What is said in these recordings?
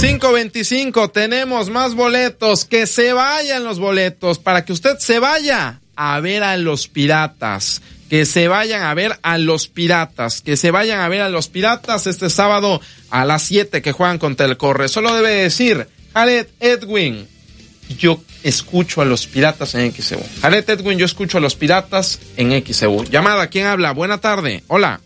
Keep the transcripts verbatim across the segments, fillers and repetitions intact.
cinco veinticinco, tenemos más boletos. Que se vayan los boletos para que usted se vaya a ver a los Piratas. Que se vayan a ver a los Piratas. Que se vayan a ver a los Piratas este sábado a las siete que juegan contra el Corre. Solo debe decir, Jared Edwin, yo escucho a los Piratas en X C U. Jared Edwin, yo escucho a los Piratas en X C U. Llamada, ¿quién habla? Buena tarde. Hola.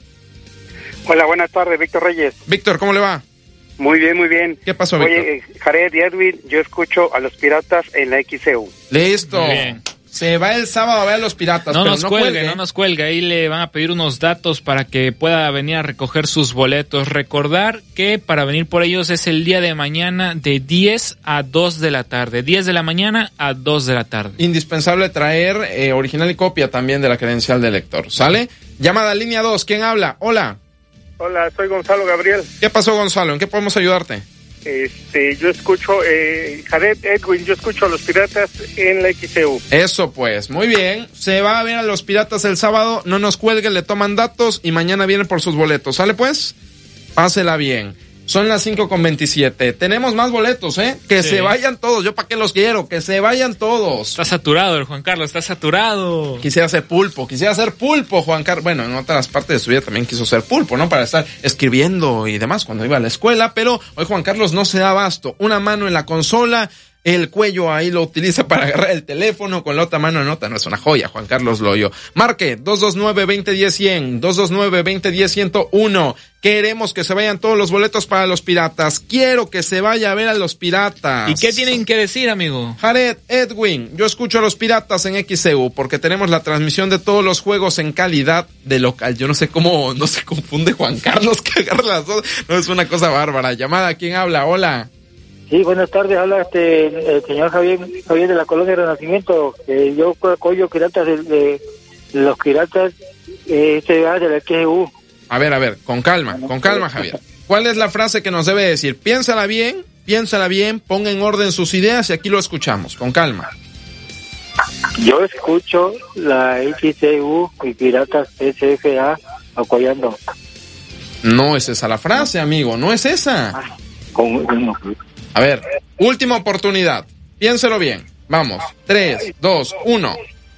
Hola, buenas tardes, Víctor Reyes. Víctor, ¿cómo le va? Muy bien, muy bien. ¿Qué pasó, Víctor? Oye, Jared y Edwin, yo escucho a los Piratas en la X C U. Listo. Se va el sábado a ver a los Piratas. No pero nos no cuelgue, cuelgue, no nos cuelgue. Ahí le van a pedir unos datos para que pueda venir a recoger sus boletos. Recordar que para venir por ellos es el día de mañana de diez a dos de la tarde. diez de la mañana a dos de la tarde. Indispensable traer eh, original y copia también de la credencial del lector. ¿Sale? Llamada línea dos. ¿Quién habla? Hola. Hola, soy Gonzalo Gabriel. ¿Qué pasó, Gonzalo? ¿En qué podemos ayudarte? Este, yo escucho, eh, Jared Edwin, yo escucho a los Piratas en la X C U. Eso pues, muy bien. Se va a ver a los Piratas el sábado, no nos cuelgue, le toman datos y mañana vienen por sus boletos. ¿Sale pues? Pásela bien. Son las cinco con veintisiete. Tenemos más boletos, ¿eh? Que sí. Se vayan todos. ¿Yo para qué los quiero? Que se vayan todos. Está saturado el Juan Carlos, está saturado. Quisiera ser pulpo, quisiera ser pulpo, Juan Carlos. Bueno, en otras partes de su vida también quiso ser pulpo, ¿no? Para estar escribiendo y demás cuando iba a la escuela. Pero hoy Juan Carlos no se da abasto. Una mano en la consola, el cuello ahí lo utiliza para agarrar el teléfono, con la otra mano anota. No es una joya, Juan Carlos Loyo. Marque dos dos nueve, dos cero, uno cero, cien, dos dos nueve, dos cero, uno cero, ciento uno. Queremos que se vayan todos los boletos para los Piratas. Quiero que se vaya a ver a los Piratas. ¿Y qué tienen que decir, amigo? Jared Edwin, yo escucho a los Piratas en X C U porque tenemos la transmisión de todos los juegos en calidad de local. Yo no sé cómo no se confunde Juan Carlos que agarra las dos. No, es una cosa bárbara. Llamada, ¿quién habla? Hola. Sí, buenas tardes, habla este el señor Javier Javier de la Colonia Renacimiento. Eh, yo apoyo Piratas de, de, de los Piratas eh, este va de la X C U. A ver, a ver, con calma, con calma, Javier. ¿Cuál es la frase que nos debe decir? Piénsala bien, piénsala bien, ponga en orden sus ideas y aquí lo escuchamos, con calma. Yo escucho la X C U y Piratas S F A apoyando. No es esa la frase, amigo, no es esa. Ah, con, no. A ver, última oportunidad. Piénselo bien. Vamos. Tres, dos, uno.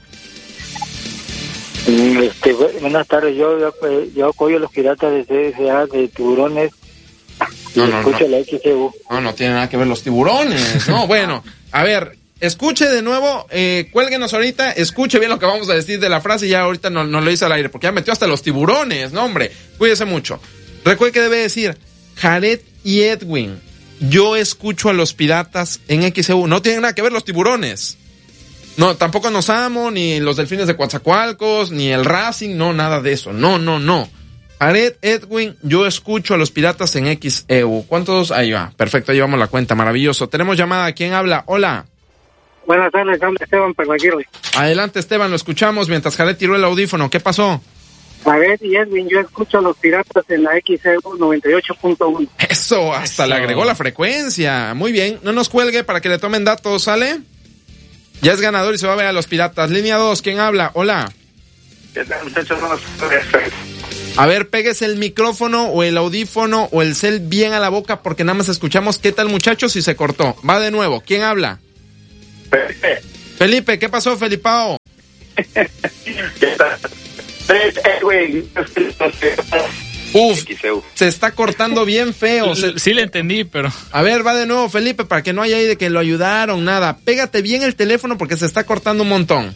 Este, buenas tardes. Yo, yo, yo apoyo a los Piratas de C F A de Tiburones. Y no, no, escucho no. la X C U. No, no tiene nada que ver los tiburones. No, bueno. A ver, escuche de nuevo. Eh, cuélguenos ahorita. Escuche bien lo que vamos a decir de la frase y ya ahorita nos no lo hizo al aire. Porque ya metió hasta los tiburones. No, hombre. Cuídese mucho. Recuerde que debe decir Jared y Edwin. Yo escucho a los Piratas en X C U. No tienen nada que ver los tiburones. No, tampoco nos amo, ni los Delfines de Coatzacoalcos, ni el Racing, no, nada de eso. No, no, no. Jared Edwin, yo escucho a los Piratas en X E U. ¿Cuántos? Ahí va. Perfecto, ahí llevamos la cuenta. Maravilloso. Tenemos llamada. ¿Quién habla? Hola. Buenas tardes, habla Esteban Permaguirre. Adelante, Esteban, lo escuchamos mientras Jared tiró el audífono. ¿Qué pasó? Jared y Edwin, yo escucho a los Piratas en la X C U noventa y ocho punto uno. Eso, hasta Eso. Le agregó la frecuencia. Muy bien, no nos cuelgue para que le tomen datos, ¿sale? Ya es ganador y se va a ver a los Piratas. Línea dos, ¿quién habla? Hola. ¿Qué tal, muchachos? A ver, péguese el micrófono o el audífono o el cel bien a la boca porque nada más escuchamos ¿qué tal, muchachos? Y se cortó. Va de nuevo, ¿quién habla? Felipe. Felipe, ¿qué pasó, Felipao? ¿Qué tal? Edwin. Uf, se está cortando bien feo. Se... Sí le entendí, pero... A ver, va de nuevo, Felipe, para que no haya ahí de que lo ayudaron, nada. Pégate bien el teléfono porque se está cortando un montón.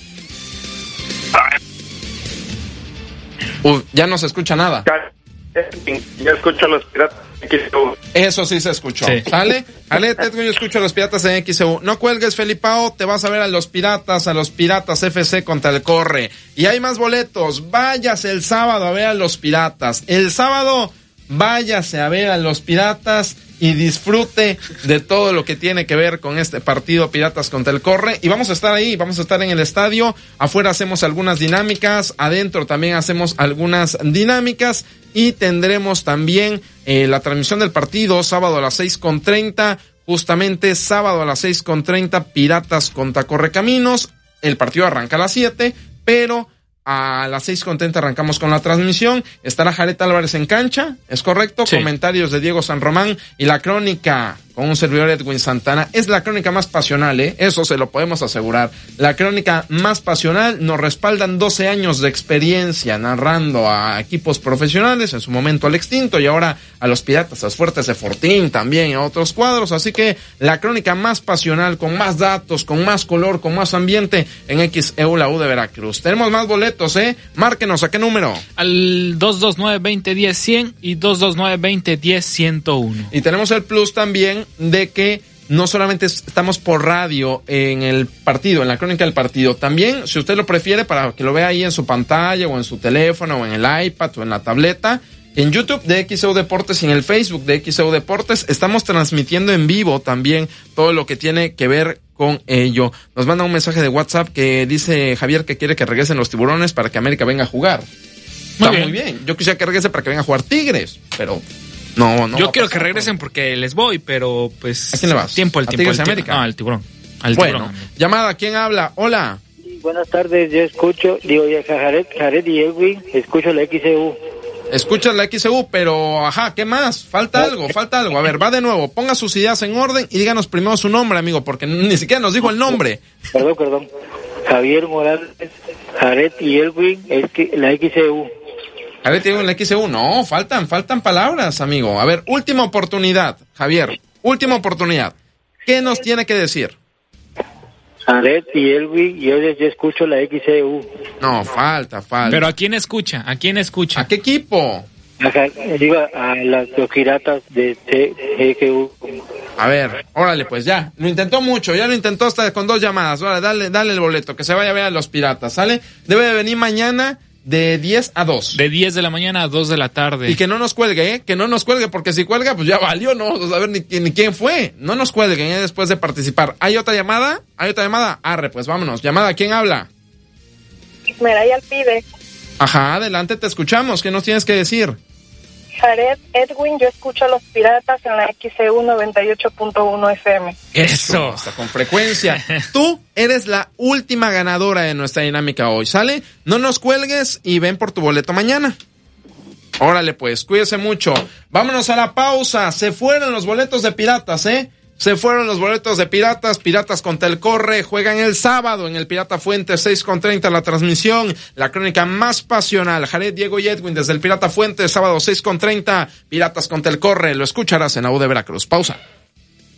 Uf, ya no se escucha nada. Ya escucho a los Piratas en X C U. Eso sí se escuchó. Sí. ¿Sale? Ale, Edwin, yo escucho a los Piratas en X C U. No cuelgues, Felipao, te vas a ver a los Piratas, a los Piratas F C contra el Corre. Y hay más boletos. Váyase el sábado a ver a los Piratas. El sábado, váyase a ver a los Piratas y disfrute de todo lo que tiene que ver con este partido Piratas contra el Corre. Y vamos a estar ahí, vamos a estar en el estadio. Afuera hacemos algunas dinámicas, adentro también hacemos algunas dinámicas. Y tendremos también eh, la transmisión del partido sábado a las seis con treinta. Justamente sábado a las seis con treinta, Piratas contra Correcaminos. El partido arranca a las siete, pero a las seis con treinta arrancamos con la transmisión. Estará Jared Álvarez en cancha, ¿es correcto? Sí. Comentarios de Diego San Román y la crónica con un servidor Edwin Santana. Es la crónica más pasional, ¿eh? Eso se lo podemos asegurar. La crónica más pasional. Nos respaldan doce años de experiencia narrando a equipos profesionales, en su momento al extinto y ahora a los Piratas, a los Fuertes de Fortín también, a otros cuadros. Así que la crónica más pasional, con más datos, con más color, con más ambiente en X E U, la U de Veracruz. Tenemos más boletos, ¿eh? Márquenos, ¿a qué número? Al dos dos nueve, veinte, diez, cien y dos dos nueve, veinte, diez, ciento uno. Y tenemos el plus también de que no solamente estamos por radio en el partido, en la crónica del partido, también, si usted lo prefiere, para que lo vea ahí en su pantalla o en su teléfono o en el iPad o en la tableta, en YouTube de X E U Deportes y en el Facebook de X E U Deportes estamos transmitiendo en vivo también todo lo que tiene que ver con ello. Nos manda un mensaje de WhatsApp que dice Javier que quiere que regresen los Tiburones para que América venga a jugar. Muy Está bien. muy bien. Yo quisiera que regrese para que venga a jugar Tigres, pero no, no. Yo quiero pasar, que regresen ¿no? porque les voy, pero pues. ¿A quién le vas? Tiempo, el ¿A tiempo. Tigres el América? No, al Tiburón. Al bueno, tiburón. Llamada, ¿quién habla? Hola. Buenas tardes, yo escucho, digo, ya Jared, Jared y Edwin, escucho la X E U. Escuchas la X E U, pero ajá, ¿qué más? Falta algo, falta algo. A ver, va de nuevo, ponga sus ideas en orden y díganos primero su nombre, amigo, porque ni siquiera nos dijo el nombre. Perdón, perdón. Javier Morales, Jared y Edwin, es que la X E U. Jared y Edwin, la X E U, no, faltan, faltan palabras, amigo. A ver, última oportunidad, Javier, última oportunidad. ¿Qué nos tiene que decir? Jared y Elwi, yo, yo escucho la X E U. No, falta, falta. ¿Pero a quién escucha? ¿A quién escucha? ¿A qué equipo? Ajá, digo, a las, los Piratas de X E U. A ver, órale, pues ya. Lo intentó mucho, ya lo intentó hasta con dos llamadas. Órale, dale, dale el boleto, que se vaya a ver a los Piratas, ¿sale? Debe de venir mañana de diez a dos. De diez de la mañana a dos de la tarde. Y que no nos cuelgue, ¿eh? Que no nos cuelgue, porque si cuelga, pues ya valió, no vamos a saber ni, ni quién fue. No nos cuelguen, ¿eh? Después de participar. ¿Hay otra llamada? ¿Hay otra llamada? Arre, pues vámonos. Llamada, ¿quién habla? Meray Alpide. Ajá, adelante, te escuchamos. ¿Qué nos tienes que decir? Jared, Edwin, yo escucho a los Piratas en la X E U noventa y ocho punto uno F M. Eso, hasta con frecuencia. Tú eres la última ganadora de nuestra dinámica hoy, ¿sale? No nos cuelgues y ven por tu boleto mañana. Órale pues, cuídese mucho. Vámonos a la pausa. Se fueron los boletos de Piratas, ¿eh? Se fueron los boletos de Piratas, Piratas contra el Corre, juegan el sábado en el Pirata Fuentes, seis con treinta la transmisión, la crónica más pasional, Jared, Diego y Edwin desde el Pirata Fuentes, sábado seis con treinta, Piratas contra el Corre, lo escucharás en la U de Veracruz. Pausa.